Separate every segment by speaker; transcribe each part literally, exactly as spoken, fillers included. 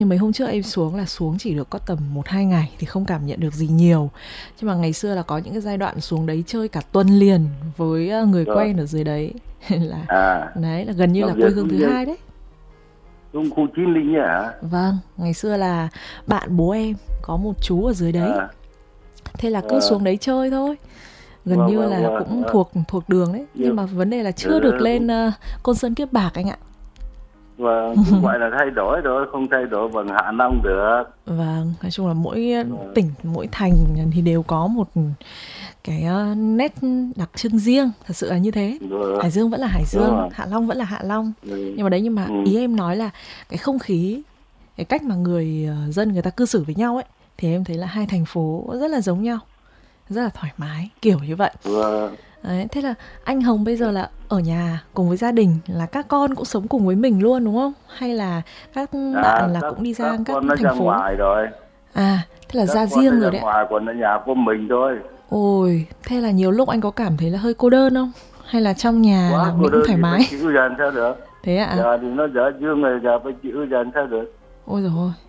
Speaker 1: Nhưng mấy hôm trước em xuống là xuống chỉ được có tầm một hai ngày thì không cảm nhận được gì nhiều. Nhưng mà ngày xưa là có những cái giai đoạn xuống đấy chơi cả tuần liền với ờ, người
Speaker 2: Rồi.
Speaker 1: quen ở dưới đấy. Là
Speaker 2: À,
Speaker 1: đấy là gần như là
Speaker 2: làm
Speaker 1: quê
Speaker 2: việc
Speaker 1: hương thứ
Speaker 2: cũng như
Speaker 1: hai đấy.
Speaker 2: xuống khu Chí Linh ấy hả?
Speaker 1: Vâng, ngày xưa là bạn bố em có một chú ở dưới đấy.
Speaker 2: À,
Speaker 1: Thế là cứ
Speaker 2: ờ,
Speaker 1: xuống đấy chơi thôi. Gần
Speaker 2: vâng,
Speaker 1: như
Speaker 2: vâng,
Speaker 1: là
Speaker 2: vâng,
Speaker 1: cũng
Speaker 2: vâng.
Speaker 1: thuộc thuộc đường đấy. Nhưng
Speaker 2: Nhưng,
Speaker 1: mà vấn đề là chưa được
Speaker 2: ừ,
Speaker 1: lên ờ, Côn Sơn Kiếp Bạc anh ạ.
Speaker 2: vâng, cũng gọi là thay đổi rồi, không thay đổi bằng Hạ Long được.
Speaker 1: Vâng, nói chung là mỗi
Speaker 2: Vâng,
Speaker 1: tỉnh, mỗi thành thì đều có một cái ờ, nét đặc trưng riêng, thật sự là như thế.
Speaker 2: rồi,
Speaker 1: Hải Dương vẫn là Hải
Speaker 2: đúng
Speaker 1: Dương,
Speaker 2: rồi.
Speaker 1: Hạ Long vẫn là Hạ Long.
Speaker 2: Ừ,
Speaker 1: Nhưng mà đấy, nhưng mà
Speaker 2: ừ,
Speaker 1: ý em nói là cái không khí, cái cách mà người ờ, dân người ta cư xử với nhau ấy, thì em thấy là hai thành phố rất là giống nhau, rất là thoải mái, kiểu như vậy.
Speaker 2: vâng.
Speaker 1: Đấy, thế là anh Hồng bây giờ là ở nhà cùng với gia đình, là các con cũng sống cùng với mình luôn đúng không? Hay là các
Speaker 2: À,
Speaker 1: bạn là
Speaker 2: các
Speaker 1: cũng đi
Speaker 2: các
Speaker 1: ra các
Speaker 2: con nó
Speaker 1: thành
Speaker 2: ra
Speaker 1: phố?
Speaker 2: ngoài rồi.
Speaker 1: À, thế là
Speaker 2: Các
Speaker 1: ra
Speaker 2: con nó
Speaker 1: riêng
Speaker 2: ra
Speaker 1: rồi đấy ạ.
Speaker 2: ngoài, còn ở nhà của mình thôi.
Speaker 1: Ôi, thế là nhiều lúc anh có cảm thấy là hơi cô đơn không? Hay là trong nhà
Speaker 2: Quá
Speaker 1: là
Speaker 2: cô
Speaker 1: mình cũng
Speaker 2: đơn
Speaker 1: thoải
Speaker 2: thì phải
Speaker 1: mái?
Speaker 2: chịu dần sao được.
Speaker 1: Thế ạ? À?
Speaker 2: Giờ thì nó dở dương rồi, giờ phải chịu dần sao được.
Speaker 1: Ôi dồi ôi.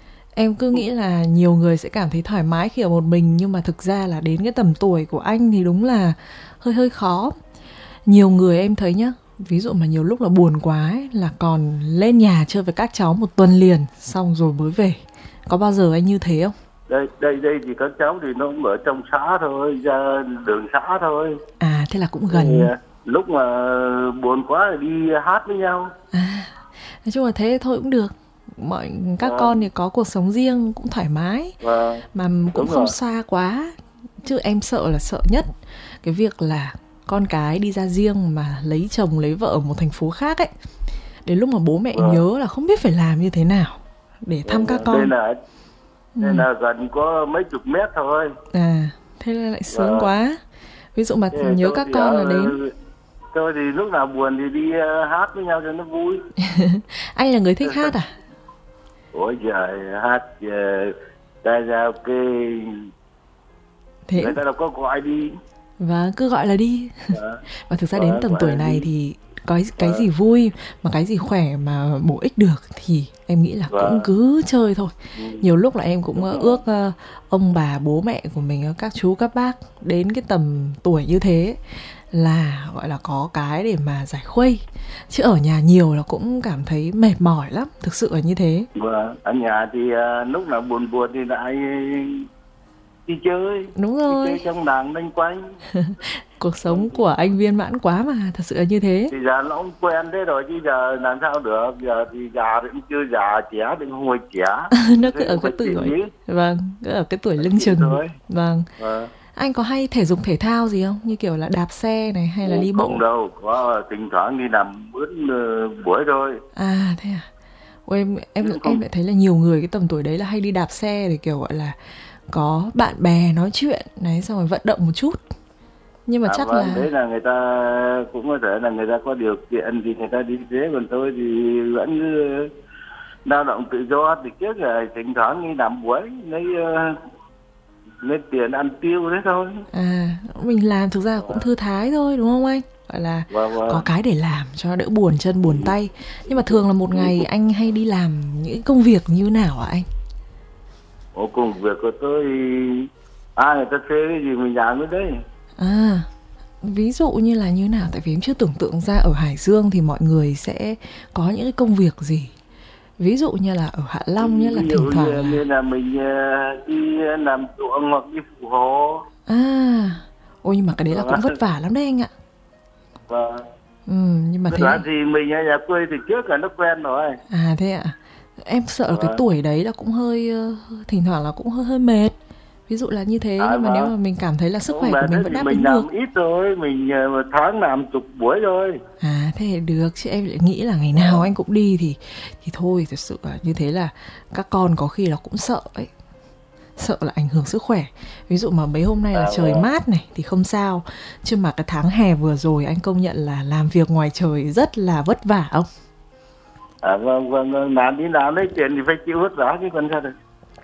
Speaker 1: Em cứ nghĩ là nhiều người sẽ cảm thấy thoải mái khi ở một mình, nhưng mà thực ra là đến cái tầm tuổi của anh thì đúng là hơi hơi khó. Nhiều người em thấy nhá, ví dụ mà nhiều lúc là buồn quá ấy, là còn lên nhà chơi với các cháu một tuần liền xong rồi mới về. Có bao giờ anh như thế không?
Speaker 2: Đây đây đây thì các cháu thì nó cũng ở trong xã thôi, ra đường xã thôi.
Speaker 1: À, thế là cũng
Speaker 2: Thì
Speaker 1: gần.
Speaker 2: à, lúc mà buồn quá thì đi hát với nhau.
Speaker 1: À, nói chung là thế thôi cũng được. Mọi các
Speaker 2: Và,
Speaker 1: con thì có cuộc sống riêng cũng thoải mái,
Speaker 2: và
Speaker 1: mà cũng
Speaker 2: đúng
Speaker 1: không
Speaker 2: rồi.
Speaker 1: xa quá. Chứ em sợ là sợ nhất cái việc là con cái đi ra riêng mà lấy chồng lấy vợ ở một thành phố khác ấy. Đến lúc mà bố mẹ
Speaker 2: Và,
Speaker 1: nhớ là không biết phải làm như thế nào để
Speaker 2: và,
Speaker 1: thăm
Speaker 2: và,
Speaker 1: các
Speaker 2: đây
Speaker 1: con.
Speaker 2: là
Speaker 1: Ừ.
Speaker 2: đây là gần có mấy chục mét thôi.
Speaker 1: À, thế là lại sướng
Speaker 2: Và
Speaker 1: quá. Ví dụ mà
Speaker 2: thế
Speaker 1: nhớ
Speaker 2: tôi
Speaker 1: các
Speaker 2: thì
Speaker 1: con là
Speaker 2: ở
Speaker 1: đến.
Speaker 2: tôi thì lúc nào buồn thì đi uh, hát với nhau cho nó vui.
Speaker 1: Anh là người thích hát à?
Speaker 2: Ủa giờ hát uh, karaoke
Speaker 1: Thế
Speaker 2: người ta đâu có gọi đi.
Speaker 1: và cứ gọi là đi.
Speaker 2: Và,
Speaker 1: Và thực ra đến
Speaker 2: và
Speaker 1: tầm
Speaker 2: gọi
Speaker 1: tuổi
Speaker 2: là
Speaker 1: này
Speaker 2: đi.
Speaker 1: thì cái cái
Speaker 2: Và,
Speaker 1: gì vui mà cái gì khỏe mà bổ ích được thì em nghĩ là cũng
Speaker 2: và,
Speaker 1: cứ chơi thôi.
Speaker 2: ừ,
Speaker 1: Nhiều lúc là em cũng
Speaker 2: đúng
Speaker 1: ờ,
Speaker 2: rồi.
Speaker 1: ước ờ, ông bà bố mẹ của mình, ờ, các chú các bác đến cái tầm tuổi như thế là gọi là có cái để mà giải khuây, chứ ở nhà nhiều là cũng cảm thấy mệt mỏi lắm, thực sự là như thế.
Speaker 2: Và ở nhà thì uh, lúc nào buồn buồn thì lại đi chơi,
Speaker 1: Đúng
Speaker 2: đi chơi
Speaker 1: rồi,
Speaker 2: trong làng loanh quanh.
Speaker 1: cuộc sống của anh viên mãn quá mà, thật sự là như thế.
Speaker 2: Thì giờ nó cũng quen thế rồi chứ giờ làm sao được. Giờ thì già thì cũng chưa già, trẻ thì không hồi trẻ.
Speaker 1: Nó cứ
Speaker 2: Thế
Speaker 1: ở
Speaker 2: cũng
Speaker 1: cái
Speaker 2: phải chịu
Speaker 1: tuổi,
Speaker 2: chứ.
Speaker 1: vâng, cứ ở cái tuổi
Speaker 2: Phải
Speaker 1: lưng
Speaker 2: chịu
Speaker 1: chừng.
Speaker 2: thôi.
Speaker 1: Vâng.
Speaker 2: Và,
Speaker 1: Anh có hay thể dục thể thao gì không? Như kiểu là đạp xe này hay là
Speaker 2: ô,
Speaker 1: đi
Speaker 2: không
Speaker 1: bộ?
Speaker 2: đâu, có thỉnh thoảng đi làm bữa uh, buổi thôi.
Speaker 1: À thế à? Ôi, em em
Speaker 2: Chứ
Speaker 1: em
Speaker 2: không.
Speaker 1: lại thấy là nhiều người cái tầm tuổi đấy là hay đi đạp xe để kiểu gọi là có bạn bè nói chuyện đấy, xong rồi vận động một chút. Nhưng mà
Speaker 2: À
Speaker 1: chắc
Speaker 2: vâng,
Speaker 1: là
Speaker 2: đấy là người ta cũng có thể là người ta có điều kiện thì người ta đi thế, còn tôi thì vẫn cứ lao động tự do thì trước là thỉnh thoảng đi làm buổi lấy uh, lấy tiền ăn tiêu đấy thôi.
Speaker 1: à mình làm thực ra cũng thư thái thôi đúng không anh? Gọi là
Speaker 2: Vâng,
Speaker 1: có
Speaker 2: vâng.
Speaker 1: cái để làm cho đỡ buồn chân buồn
Speaker 2: Ừ.
Speaker 1: tay. Nhưng mà thường là một
Speaker 2: Ừ.
Speaker 1: ngày anh hay đi làm những công việc như nào hả anh?
Speaker 2: Ủa, công việc của tôi ai người ta thuê cái gì mình làm cái đấy.
Speaker 1: À, ví dụ như là như nào? Tại vì em chưa tưởng tượng ra ở Hải Dương thì mọi người sẽ có những cái công việc gì. Ví dụ như là ở Hạ Long nhé, là
Speaker 2: Ví
Speaker 1: thỉnh
Speaker 2: dụ
Speaker 1: thoảng
Speaker 2: như,
Speaker 1: là
Speaker 2: như là mình uh, đi làm ruộng hoặc đi phụ hồ.
Speaker 1: à, ôi nhưng mà cái đấy là cũng
Speaker 2: Vâng.
Speaker 1: vất vả lắm đấy anh ạ.
Speaker 2: Và
Speaker 1: Ừ, nhưng mà
Speaker 2: tức
Speaker 1: thế
Speaker 2: là gì mình ở nhà quê thì trước là nó quen rồi.
Speaker 1: à thế ạ. Em sợ là cái
Speaker 2: Vâng.
Speaker 1: tuổi đấy là cũng hơi ờ, thỉnh thoảng là cũng hơi hơi mệt. Ví dụ là như thế,
Speaker 2: À
Speaker 1: nhưng mà nếu
Speaker 2: vâng.
Speaker 1: mà mình cảm thấy là sức
Speaker 2: Không
Speaker 1: khỏe của
Speaker 2: mà thế
Speaker 1: mình vẫn
Speaker 2: thì
Speaker 1: đáp
Speaker 2: mình
Speaker 1: ứng được.
Speaker 2: làm ít thôi, mình uh, một tháng làm chục buổi thôi.
Speaker 1: À thế thì được, chứ em lại nghĩ là ngày nào
Speaker 2: Vâng.
Speaker 1: anh cũng đi thì thì thôi, thật sự là như thế là các con có khi là cũng sợ ấy. Sợ là ảnh hưởng sức khỏe. Ví dụ mà mấy hôm nay là
Speaker 2: À
Speaker 1: trời
Speaker 2: vâng.
Speaker 1: mát này thì không sao, chứ mà cái tháng hè vừa rồi anh công nhận là làm việc ngoài trời rất là vất vả không?
Speaker 2: À vâng, vâng, vâng, làm đi làm lấy tiền thì phải chịu vất vả chứ còn sao được.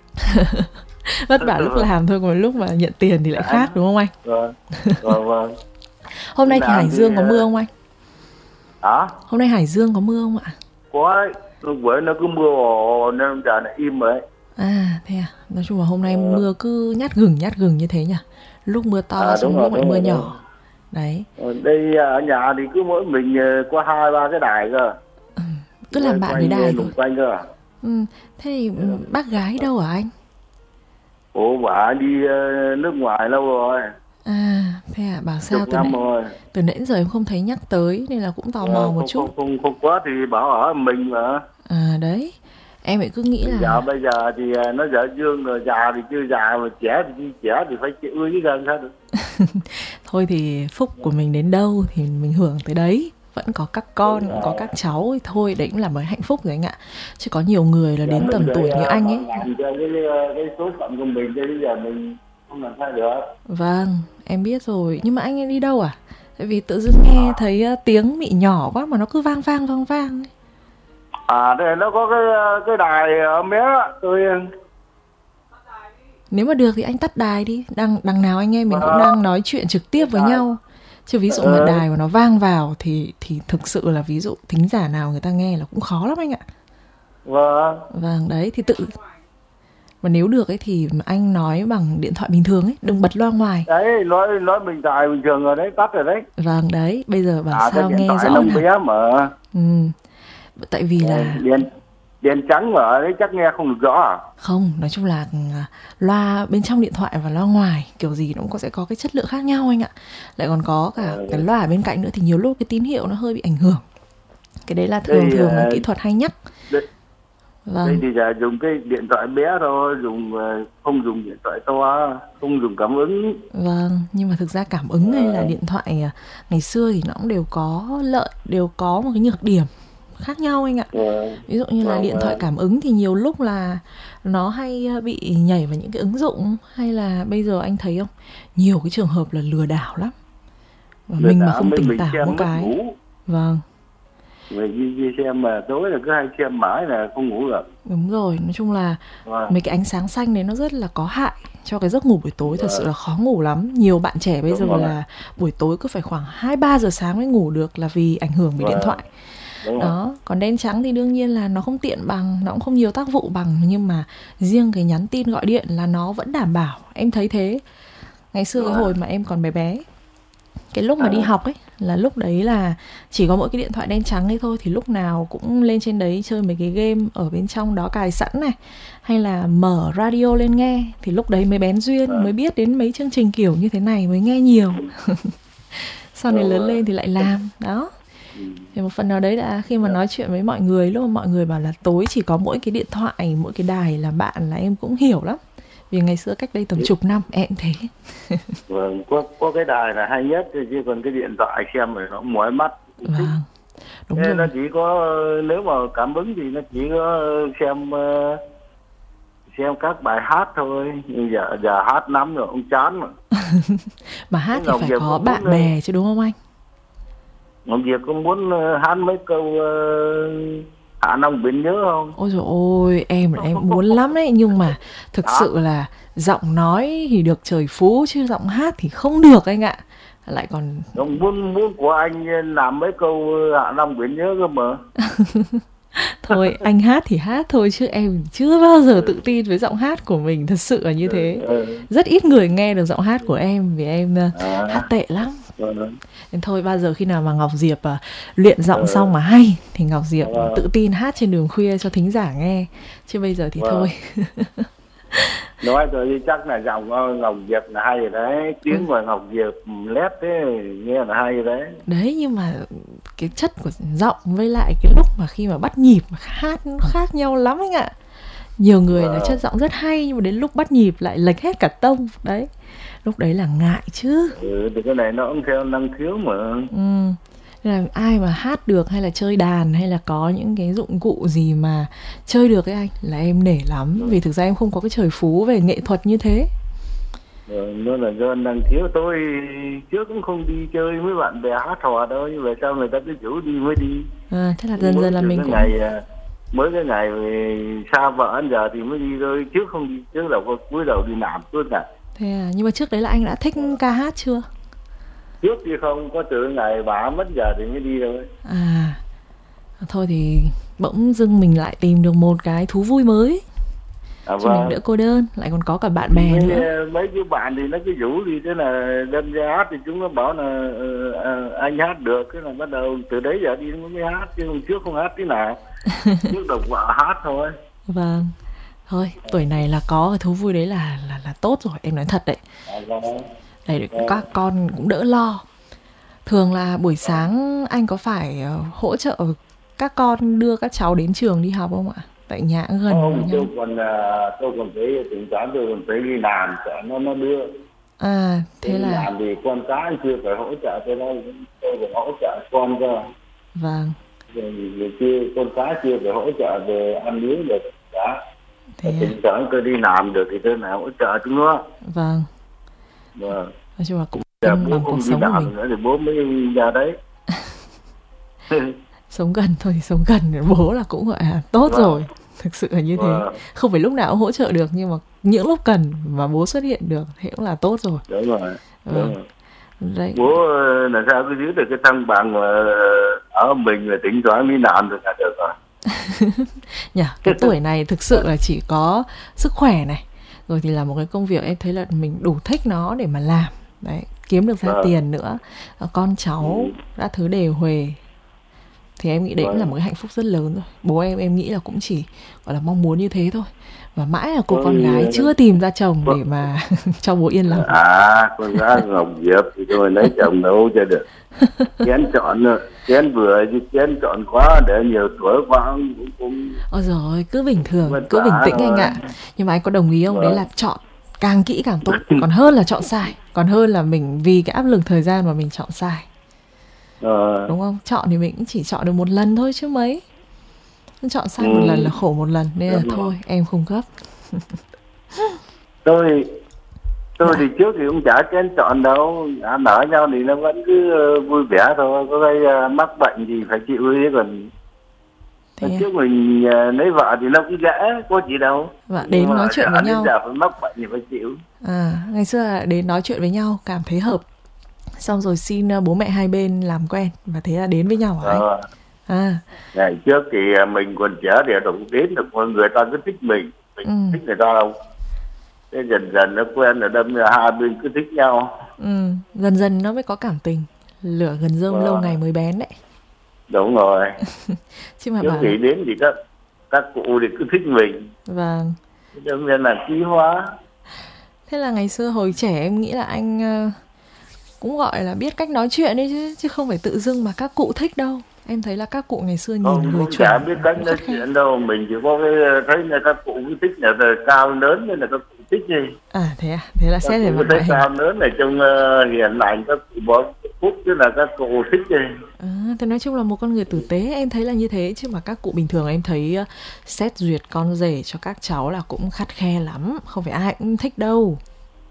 Speaker 1: Vất vả lúc làm thôi, còn lúc mà nhận tiền thì lại
Speaker 2: Dạ.
Speaker 1: khác đúng không anh?
Speaker 2: Vâng, vâng, vâng.
Speaker 1: Hôm
Speaker 2: Đi
Speaker 1: nay thì
Speaker 2: làm
Speaker 1: Hải
Speaker 2: thì
Speaker 1: Dương có mưa
Speaker 2: uh,
Speaker 1: không anh?
Speaker 2: đó,
Speaker 1: Hôm nay Hải Dương có mưa không ạ?
Speaker 2: có đấy. lúc bữa nó cứ mưa ồ nên giờ nó im rồi.
Speaker 1: À thế à, nói chung là hôm nay mưa cứ nhát gừng nhát gừng như thế nhỉ. Lúc mưa to
Speaker 2: À,
Speaker 1: xong
Speaker 2: đúng
Speaker 1: lúc
Speaker 2: rồi,
Speaker 1: lại
Speaker 2: đúng
Speaker 1: mưa
Speaker 2: rồi, đúng
Speaker 1: nhỏ. Đấy,
Speaker 2: rồi. Đây ở nhà thì cứ mỗi mình ờ, có hai ba cái đài cơ.
Speaker 1: cứ làm bạn với
Speaker 2: Quanh,
Speaker 1: đài
Speaker 2: lùng
Speaker 1: thôi.
Speaker 2: quanh cơ.
Speaker 1: Ừ, thế thì ừ, bác gái đâu hả anh?
Speaker 2: Ủa bà đi ờ, nước ngoài lâu rồi,
Speaker 1: À thế à, bảo sao
Speaker 2: chục
Speaker 1: từ nãy
Speaker 2: năm rồi.
Speaker 1: từ nãy đến giờ em không thấy nhắc tới nên là cũng tò mò
Speaker 2: Ờ,
Speaker 1: một
Speaker 2: không
Speaker 1: chút.
Speaker 2: không không không quá thì bảo ở mình mà.
Speaker 1: À đấy, em lại cứ nghĩ
Speaker 2: Giờ
Speaker 1: là
Speaker 2: bây giờ thì ờ, nó dở dương rồi, già thì chưa già mà trẻ thì chưa trẻ thì phải chịu với gần sao được.
Speaker 1: thôi thì phúc của mình đến đâu thì mình hưởng tới đấy. Vẫn có các con,
Speaker 2: Đúng
Speaker 1: vẫn có
Speaker 2: rồi.
Speaker 1: các cháu thì thôi, đấy cũng là một hạnh phúc rồi anh ạ. Chứ có nhiều người là
Speaker 2: Giờ
Speaker 1: đến
Speaker 2: mình
Speaker 1: tầm
Speaker 2: phải
Speaker 1: tuổi như
Speaker 2: ờ,
Speaker 1: anh ấy.
Speaker 2: bằng lòng cho cái ờ, cái số phận của mình, cho bây giờ mình không làm sao được.
Speaker 1: Vâng, em biết rồi. Nhưng mà anh ấy đi đâu à? Tại vì tự dưng nghe thấy uh, tiếng mị nhỏ quá mà nó cứ vang vang vang vang ấy.
Speaker 2: À đây nó có cái ờ, cái đài ở mé đó. Tôi
Speaker 1: Nếu mà được thì anh tắt đài đi. Đằng, đằng nào anh em mình cũng
Speaker 2: ờ,
Speaker 1: đang nói chuyện trực tiếp với
Speaker 2: đài.
Speaker 1: nhau. Chứ ví dụ mà
Speaker 2: Ờ,
Speaker 1: đài mà nó vang vào thì thì thực sự là ví dụ thính giả nào người ta nghe là cũng khó lắm anh ạ.
Speaker 2: vâng.
Speaker 1: Vâng, đấy thì tự mà nếu được ấy thì anh nói bằng điện thoại bình thường ấy, đừng bật loa ngoài.
Speaker 2: Đấy nói nói mình xài bình thường rồi đấy, tắt rồi đấy.
Speaker 1: Vâng đấy, bây giờ bảo
Speaker 2: À cái
Speaker 1: sao
Speaker 2: điện
Speaker 1: nghe
Speaker 2: thoại
Speaker 1: rõ
Speaker 2: nó
Speaker 1: nào.
Speaker 2: bé mà.
Speaker 1: Ừ. Tại vì
Speaker 2: Ờ,
Speaker 1: là
Speaker 2: đèn đèn trắng ở đấy chắc nghe không được rõ à?
Speaker 1: không, nói chung là à, loa bên trong điện thoại và loa ngoài kiểu gì nó cũng có sẽ có cái chất lượng khác nhau anh ạ. Lại còn có cả
Speaker 2: Ờ.
Speaker 1: cái loa ở bên cạnh nữa thì nhiều lúc cái tín hiệu nó hơi bị ảnh hưởng. Cái đấy là thường
Speaker 2: Đây,
Speaker 1: thường là
Speaker 2: ờ,
Speaker 1: kỹ thuật hay nhắc.
Speaker 2: Đây, đây
Speaker 1: Vâng,
Speaker 2: thì là dùng cái điện thoại bé thôi, dùng ờ, không dùng điện thoại to, không dùng cảm ứng.
Speaker 1: vâng, nhưng mà thực ra cảm ứng hay là điện thoại à, ngày xưa thì nó cũng đều có lợi, đều có một cái nhược điểm khác nhau anh ạ.
Speaker 2: Ờ,
Speaker 1: Ví dụ như là
Speaker 2: vâng,
Speaker 1: điện thoại
Speaker 2: vâng.
Speaker 1: cảm ứng thì nhiều lúc là nó hay bị nhảy vào những cái ứng dụng, hay là bây giờ anh thấy không, nhiều cái trường hợp là lừa đảo lắm. Và
Speaker 2: Lừa
Speaker 1: mình mà
Speaker 2: đảo
Speaker 1: không
Speaker 2: mấy
Speaker 1: tỉnh
Speaker 2: mình
Speaker 1: táo
Speaker 2: xem
Speaker 1: một
Speaker 2: mất
Speaker 1: cái.
Speaker 2: ngủ.
Speaker 1: Vâng,
Speaker 2: Mình đi, đi xem mà tối là cứ hay xem mãi là không ngủ được.
Speaker 1: đúng rồi, nói chung là
Speaker 2: Vâng.
Speaker 1: mấy cái ánh sáng xanh đấy nó rất là có hại cho cái giấc ngủ buổi tối, thật sự là khó ngủ lắm. Nhiều bạn trẻ bây
Speaker 2: Đúng
Speaker 1: giờ
Speaker 2: rồi.
Speaker 1: là buổi tối cứ phải khoảng hai ba giờ sáng mới ngủ được là vì ảnh hưởng bởi điện
Speaker 2: Vâng.
Speaker 1: thoại.
Speaker 2: Đúng rồi.
Speaker 1: Đó, còn đen trắng thì đương nhiên là nó không tiện bằng, nó cũng không nhiều tác vụ bằng, nhưng mà riêng cái nhắn tin gọi điện là nó vẫn đảm bảo, em thấy thế. Ngày xưa cái
Speaker 2: Vâng.
Speaker 1: hồi mà em còn bé bé, cái lúc mà đi
Speaker 2: À.
Speaker 1: học ấy, là lúc đấy là chỉ có mỗi cái điện thoại đen trắng ấy thôi, thì lúc nào cũng lên trên đấy chơi mấy cái game ở bên trong đó cài sẵn này, hay là mở radio lên nghe, thì lúc đấy mới bén duyên,
Speaker 2: Vâng.
Speaker 1: mới biết đến mấy chương trình kiểu như thế này, mới nghe nhiều. Sau này lớn lên thì lại làm đó.
Speaker 2: Ừ.
Speaker 1: Thì một phần nào đấy là khi mà nói chuyện với mọi người, lúc mà mọi người bảo là tối chỉ có mỗi cái điện thoại, mỗi cái đài là bạn, là em cũng hiểu lắm. Vì ngày xưa cách đây tầm chục năm em cũng thế.
Speaker 2: Vâng, có có cái đài là hay nhất thôi, chứ còn cái điện thoại xem rồi nó mỏi mắt.
Speaker 1: Vâng, đúng
Speaker 2: Thế
Speaker 1: rồi.
Speaker 2: nó chỉ có, nếu mà cảm ứng thì nó chỉ có xem ờ, xem các bài hát thôi. Nhưng giờ giờ hát lắm rồi ông chán mà.
Speaker 1: Mà hát
Speaker 2: Cái
Speaker 1: thì
Speaker 2: Ngọc
Speaker 1: phải
Speaker 2: Diệp
Speaker 1: có
Speaker 2: cũng
Speaker 1: bạn
Speaker 2: muốn,
Speaker 1: bè chứ đúng không anh?
Speaker 2: Ngọc Diệp cũng muốn ờ, hát mấy câu ờ, Hạ Long Biển Nhớ không?
Speaker 1: Ôi dồi ôi, em là em cũng muốn lắm đấy. Nhưng mà thực
Speaker 2: Đó.
Speaker 1: sự là giọng nói thì được trời phú, chứ giọng hát thì không được anh ạ. Lại còn
Speaker 2: Ông muốn muốn của anh làm mấy câu Hạ Long Biển Nhớ cơ mà.
Speaker 1: thôi, anh hát thì hát thôi, chứ em chưa bao giờ tự tin với giọng hát của mình. Thật sự là như thế.
Speaker 2: Ờ,
Speaker 1: Rất ít người nghe được giọng hát của em, vì em uh,
Speaker 2: À.
Speaker 1: hát tệ lắm.
Speaker 2: ờ,
Speaker 1: Nên thôi, bao giờ khi nào mà Ngọc Diệp uh, luyện giọng
Speaker 2: Ờ.
Speaker 1: xong mà hay thì Ngọc Diệp
Speaker 2: Vâng.
Speaker 1: tự tin hát trên đường khuya cho thính giả nghe. Chứ bây giờ thì
Speaker 2: Vâng.
Speaker 1: thôi.
Speaker 2: Nói rồi thì chắc là giọng Ngọc Diệp là hay rồi đấy. Tiếng của Ngọc Diệp lét thế, nghe là hay rồi đấy.
Speaker 1: Đấy, nhưng mà cái chất của giọng với lại cái lúc mà khi mà bắt nhịp mà hát nó khác nhau lắm anh ạ. Nhiều người là
Speaker 2: Vâng.
Speaker 1: chất giọng rất hay, nhưng mà đến lúc bắt nhịp lại lệch hết cả tông. Đấy, lúc đấy là ngại chứ.
Speaker 2: Ừ, thì cái này nó cũng theo năng khiếu mà.
Speaker 1: Ừ. Nên là ai mà hát được, hay là chơi đàn, hay là có những cái dụng cụ gì mà chơi được ấy anh, là em nể lắm. Vì thực ra em không có cái trời phú về nghệ thuật như thế.
Speaker 2: Ừ, nó là do năng khiếu. Tôi trước cũng không đi chơi với bạn bè hát hò đâu, nhưng mà sao người ta cứ rủ đi mới đi.
Speaker 1: À, thế là dần
Speaker 2: Mới
Speaker 1: dần là
Speaker 2: từ
Speaker 1: mình
Speaker 2: cái
Speaker 1: cũng
Speaker 2: ngày à, mới cái ngày xa vợ đến giờ thì mới đi thôi, trước không đi, trước đầu cuối đầu đi làm suốt cả.
Speaker 1: thế à. Nhưng mà trước đấy là anh đã thích ca hát chưa?
Speaker 2: Trước thì không, có từ ngày bà mất giờ thì mới đi thôi.
Speaker 1: À, thôi thì bỗng dưng mình lại tìm được một cái thú vui mới
Speaker 2: À,
Speaker 1: cho mình
Speaker 2: vâng.
Speaker 1: đỡ cô đơn, lại còn có cả bạn bè
Speaker 2: Mấy,
Speaker 1: nữa.
Speaker 2: mấy đứa bạn thì nó cứ rủ đi, thế là đem ra hát thì chúng nó bảo là ờ, ờ, anh hát được, cái là bắt đầu từ đấy giờ đi nó mới hát, chứ hôm trước không hát tí nào. Trước độc vợ hát thôi.
Speaker 1: Vâng, thôi tuổi này là có cái thú vui đấy là là là tốt rồi, em nói thật đấy.
Speaker 2: À, vâng.
Speaker 1: Để để các con cũng đỡ lo. Thường là buổi sáng anh có phải ờ, hỗ trợ các con đưa các cháu đến trường đi học không ạ? Tại nhà cũng gần với
Speaker 2: Không,
Speaker 1: nhau.
Speaker 2: tôi còn à, tôi còn phải tính toán, tôi còn phải đi làm sợ nó nó đưa.
Speaker 1: À,
Speaker 2: Tôi
Speaker 1: thế
Speaker 2: đi
Speaker 1: là
Speaker 2: làm thì con cái chưa phải hỗ trợ tôi đâu, tôi phải hỗ trợ con cơ.
Speaker 1: vâng,
Speaker 2: Rồi người kia con cái chưa phải hỗ trợ về ăn uống được đã.
Speaker 1: thế à?
Speaker 2: Tính toán tôi đi làm được thì tôi nào hỗ trợ chúng nó.
Speaker 1: Vâng,
Speaker 2: Vâng.
Speaker 1: nói chung là cũng
Speaker 2: Giờ
Speaker 1: cân
Speaker 2: bố
Speaker 1: bằng
Speaker 2: không
Speaker 1: cuộc
Speaker 2: đi
Speaker 1: sống của
Speaker 2: làm
Speaker 1: mình.
Speaker 2: nữa thì bố mới ra đấy.
Speaker 1: Sống gần thôi thì sống gần, bố là cũng gọi là tốt
Speaker 2: Vâng.
Speaker 1: rồi. Thực sự là như thế.
Speaker 2: Vâng.
Speaker 1: Không phải lúc nào cũng hỗ trợ được, nhưng mà những lúc cần mà bố xuất hiện được thì cũng là tốt rồi.
Speaker 2: Đúng rồi. Đúng
Speaker 1: Vâng.
Speaker 2: rồi.
Speaker 1: Đấy.
Speaker 2: Bố ờ, làm sao cứ giữ được cái thăng bằng mà ở mình là tính toán đi làm được là được rồi.
Speaker 1: Nhỉ, cái tuổi này thực sự là chỉ có sức khỏe này, rồi thì là một cái công việc em thấy là mình đủ thích nó để mà làm. Đấy, kiếm được ra
Speaker 2: Vâng.
Speaker 1: tiền nữa, con cháu
Speaker 2: Ừ.
Speaker 1: đã thứ đều huề, thì em nghĩ đấy cũng
Speaker 2: Vâng.
Speaker 1: là một cái hạnh phúc rất lớn rồi. Bố em em nghĩ là cũng chỉ gọi là mong muốn như thế thôi. Và mãi là cô con
Speaker 2: Ôi,
Speaker 1: gái chưa tìm ra chồng
Speaker 2: vâng.
Speaker 1: để mà cho bố yên lòng.
Speaker 2: À, con gái Ngọc Diệp thì tôi lấy chồng đâu cho được. Chén chọn rồi, chén vừa chứ chén chọn quá để nhiều tuổi quá cũng cũng
Speaker 1: Ôi giời ơi, cứ bình thường,
Speaker 2: vất
Speaker 1: cứ bình
Speaker 2: vả
Speaker 1: tĩnh anh
Speaker 2: thôi.
Speaker 1: ạ. Nhưng mà anh có đồng ý không? Đấy
Speaker 2: Vâng.
Speaker 1: là chọn càng kỹ càng tốt, còn hơn là chọn sai, còn hơn là mình vì cái áp lực thời gian mà mình chọn sai,
Speaker 2: Ờ,
Speaker 1: đúng không? Chọn thì mình cũng chỉ chọn được một lần thôi chứ mấy. Chọn sai
Speaker 2: Ừ.
Speaker 1: một lần là khổ một lần, nên là
Speaker 2: Đúng rồi.
Speaker 1: thôi em không gấp.
Speaker 2: tôi tôi
Speaker 1: Dạ.
Speaker 2: thì trước thì cũng chả chén chọn đâu, ăn ở nhau thì nó vẫn cứ ờ, vui vẻ thôi, có cái ờ, mắc bệnh thì phải chịu ấy, còn
Speaker 1: Thế
Speaker 2: trước mình ờ, lấy vợ thì nó cũng dễ, có gì đâu.
Speaker 1: và
Speaker 2: Nhưng
Speaker 1: đến
Speaker 2: mà
Speaker 1: nói chuyện
Speaker 2: đã
Speaker 1: với
Speaker 2: đến
Speaker 1: nhau.
Speaker 2: giờ phải mắc bệnh thì phải chịu.
Speaker 1: À, ngày xưa là đến nói chuyện với nhau cảm thấy hợp, xong rồi xin uh, bố mẹ hai bên làm quen và thế là đến với nhau hả anh?
Speaker 2: Ờ,
Speaker 1: À,
Speaker 2: ngày trước thì ờ, mình còn trẻ thì đồng đến được mọi người ta cứ thích mình, mình
Speaker 1: Ừ.
Speaker 2: thích người ta đâu. Thế dần dần nó quen rồi đâm ra hai bên cứ thích nhau.
Speaker 1: ừ, dần dần nó mới có cảm tình, lửa gần rơm
Speaker 2: Vâng.
Speaker 1: lâu ngày mới bén đấy.
Speaker 2: Đúng rồi.
Speaker 1: Chứ mà
Speaker 2: Trước
Speaker 1: bảo
Speaker 2: khi
Speaker 1: là,
Speaker 2: đến thì các các cụ thì cứ thích mình,
Speaker 1: vâng,
Speaker 2: đâm ra là quý hóa.
Speaker 1: thế là ngày xưa hồi trẻ em nghĩ là anh uh, cũng gọi là biết cách nói chuyện đấy chứ, chứ không phải tự dưng mà các cụ thích đâu. Em thấy là các cụ ngày xưa nhìn
Speaker 2: Không,
Speaker 1: người
Speaker 2: cũng chả
Speaker 1: chuẩn
Speaker 2: biết cách
Speaker 1: cũng
Speaker 2: nói
Speaker 1: khắt khe.
Speaker 2: chuyện đâu, mình chỉ có cái thấy là các cụ cứ thích là đời cao lớn nên là các cụ thích gì.
Speaker 1: À thế à, thế là
Speaker 2: Các
Speaker 1: xét về
Speaker 2: cụ
Speaker 1: mặt
Speaker 2: thấy
Speaker 1: ngoại hình.
Speaker 2: cao lớn này trông uh, hiền lành, các cụ bỏ phúc chứ là các cụ thích gì.
Speaker 1: À, thế nói chung là một con người tử tế, em thấy là như thế. Chứ mà các cụ bình thường em thấy uh, xét duyệt con rể cho các cháu là cũng khắt khe lắm, không phải ai cũng thích đâu.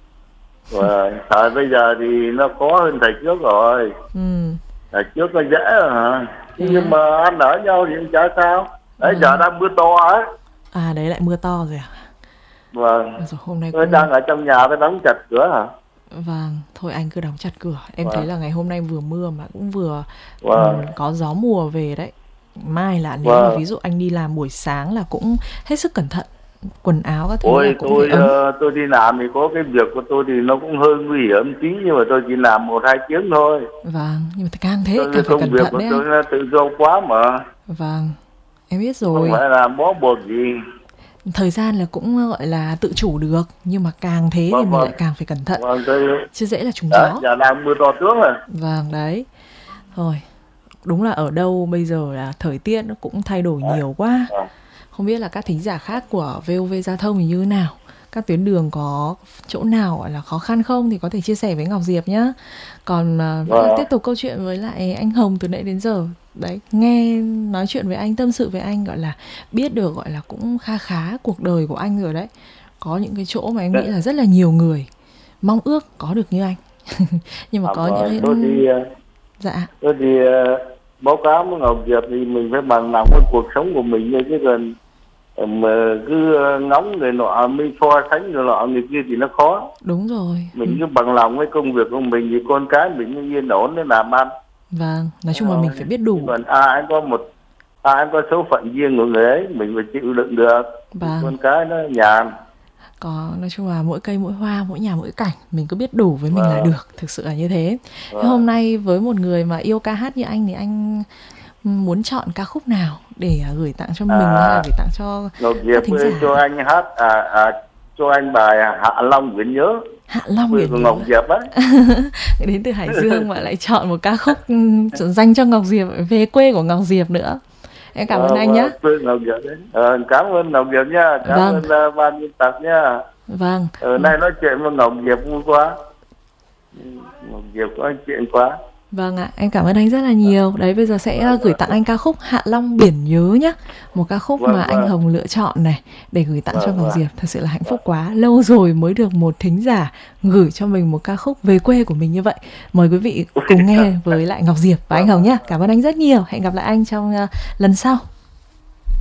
Speaker 2: Và thời bây giờ thì nó khó hơn thời trước rồi.
Speaker 1: Ừ,
Speaker 2: Thời trước nó dễ rồi hả?
Speaker 1: Thế
Speaker 2: Nhưng
Speaker 1: à?
Speaker 2: mà ăn ở nhau thì cũng chả sao. Đấy
Speaker 1: Ừ.
Speaker 2: giờ đang mưa to ấy.
Speaker 1: à đấy lại mưa to rồi à?
Speaker 2: Vâng.
Speaker 1: Rồi hôm nay
Speaker 2: Tôi
Speaker 1: cũng...
Speaker 2: đang ở trong nhà tôi đóng chặt cửa hả?
Speaker 1: Vâng, thôi anh cứ đóng chặt cửa. Em
Speaker 2: Vâng.
Speaker 1: thấy là ngày hôm nay vừa mưa mà cũng vừa
Speaker 2: Vâng.
Speaker 1: ừm, có gió mùa về đấy. Mai là nếu mà
Speaker 2: Vâng.
Speaker 1: ví dụ anh đi làm buổi sáng là cũng hết sức cẩn thận. Quần áo các thứ là
Speaker 2: Ôi
Speaker 1: cũng
Speaker 2: tôi
Speaker 1: phải ấm.
Speaker 2: ờ, tôi đi làm thì có cái việc của tôi thì nó cũng hơi nguy hiểm tí, nhưng mà tôi chỉ làm một hai tiếng thôi.
Speaker 1: Vâng, nhưng mà càng thế
Speaker 2: Tôi,
Speaker 1: càng
Speaker 2: cái
Speaker 1: phải
Speaker 2: công
Speaker 1: cẩn
Speaker 2: việc
Speaker 1: thận
Speaker 2: của
Speaker 1: đấy
Speaker 2: tôi
Speaker 1: anh.
Speaker 2: nó tự do quá mà,
Speaker 1: Vâng, em biết
Speaker 2: không
Speaker 1: rồi.
Speaker 2: phải là bó buộc gì.
Speaker 1: Thời gian là cũng gọi là tự chủ được, nhưng mà càng thế thì
Speaker 2: Vâng,
Speaker 1: mình
Speaker 2: vâng.
Speaker 1: lại càng phải cẩn thận,
Speaker 2: Vâng, tôi,
Speaker 1: chứ dễ là trúng
Speaker 2: đấy,
Speaker 1: gió.
Speaker 2: giờ đang mưa to tướng rồi.
Speaker 1: Vâng, đấy. Thôi, đúng là ở đâu bây giờ là thời tiết nó cũng thay đổi nhiều quá.
Speaker 2: Vâng.
Speaker 1: Không biết là các thính giả khác của vê o vê Giao thông thì như thế nào, các tuyến đường có chỗ nào gọi là khó khăn không thì có thể chia sẻ với Ngọc Diệp nhá. Còn uh,
Speaker 2: Vâng.
Speaker 1: tiếp tục câu chuyện với lại anh Hồng từ nãy đến giờ. Đấy, nghe nói chuyện với anh, tâm sự với anh, gọi là biết được gọi là cũng kha khá cuộc đời của anh rồi đấy. Có những cái chỗ mà em nghĩ là rất là nhiều người mong ước có được như anh. Nhưng mà
Speaker 2: À,
Speaker 1: có
Speaker 2: vâng,
Speaker 1: những cái...
Speaker 2: tôi thì ờ,
Speaker 1: Dạ.
Speaker 2: tôi thì ờ, báo cáo với Ngọc Diệp thì mình phải bằng lòng với cuộc sống của mình thôi, chứ còn ờ, mà cứ ờ, ngóng người nọ mới so sánh người nọ người kia thì nó khó.
Speaker 1: Đúng rồi.
Speaker 2: Mình cứ bằng lòng với công việc của mình thì con cái mình nó yên ổn để làm ăn.
Speaker 1: Vâng, nói chung là mình phải biết đủ.
Speaker 2: Còn ai có một ai có số phận riêng của người ấy, mình phải chịu đựng được.
Speaker 1: Vâng.
Speaker 2: Con cái nó nhàn.
Speaker 1: Có, nói chung là mỗi cây mỗi hoa, mỗi nhà mỗi cảnh, mình cứ biết đủ với mình là được, thực sự là như thế. Thế hôm nay với một người mà yêu ca hát như anh thì anh muốn chọn ca khúc nào để gửi tặng cho mình
Speaker 2: À,
Speaker 1: hay là gửi tặng cho
Speaker 2: Ngọc
Speaker 1: các
Speaker 2: Diệp
Speaker 1: thính giả?
Speaker 2: cho anh hát à, à, cho anh bài Hạ Long Quyến Nhớ.
Speaker 1: Hạ Long
Speaker 2: Quê
Speaker 1: Quyến
Speaker 2: của
Speaker 1: Nhớ.
Speaker 2: Ngọc Diệp ấy.
Speaker 1: Đến từ Hải Dương mà lại chọn một ca khúc dành cho Ngọc Diệp, về quê của Ngọc Diệp nữa. Em cảm ơn
Speaker 2: Ờ,
Speaker 1: anh nhé.
Speaker 2: quê Ngọc Diệp đấy. Ờ, cảm ơn Ngọc Diệp nha, cảm
Speaker 1: Vâng.
Speaker 2: ơn uh, ban biên tập nha.
Speaker 1: Vâng.
Speaker 2: Ở nay nói chuyện với Ngọc Diệp vui quá. Ngọc Diệp có chuyện quá.
Speaker 1: Vâng ạ, em cảm ơn anh rất là nhiều. Đấy, bây giờ sẽ uh, gửi tặng anh ca khúc Hạ Long Biển Nhớ nhé. Một ca khúc
Speaker 2: Vâng,
Speaker 1: mà anh
Speaker 2: vâng.
Speaker 1: Hồng lựa chọn này để gửi tặng
Speaker 2: Vâng,
Speaker 1: cho Ngọc
Speaker 2: vâng.
Speaker 1: Diệp. Thật sự là hạnh phúc quá. Lâu rồi mới được một thính giả gửi cho mình một ca khúc về quê của mình như vậy. Mời quý vị cùng nghe với lại Ngọc Diệp và anh Hồng nhé. Cảm ơn anh rất nhiều. Hẹn gặp lại anh trong uh, lần sau.